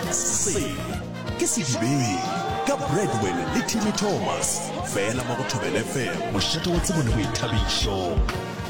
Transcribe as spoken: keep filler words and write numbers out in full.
se ke sedibeng ka Bradwell le Timmy Thomas fela mo go Thobela F M mošate wa tsebo le boithabišo.